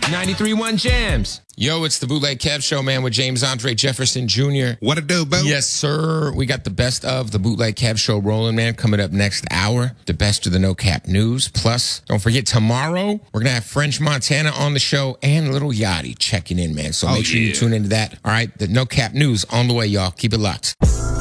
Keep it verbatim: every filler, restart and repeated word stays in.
ninety-three point one Jams. Yo, it's the Bootleg Kev Show, man, with James Andre Jefferson Junior What it do, boo? Yes, sir. We got the best of the Bootleg Kev Show rolling, man, coming up next hour. The best of the No Cap News. Plus, don't forget, tomorrow, we're going to have French Montana on the show and Little Yachty checking in, man. So Oh, make sure yeah. you tune into that. All right, the No Cap News on the way, y'all. Keep it locked.